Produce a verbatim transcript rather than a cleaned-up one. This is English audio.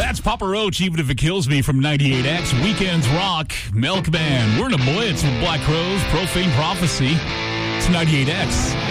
That's Papa Roach, Even If It Kills Me from ninety-eight X. Weekends Rock, Milkman. We're in a blitz with Black Crowes, Profane Prophecy. It's ninety-eight X.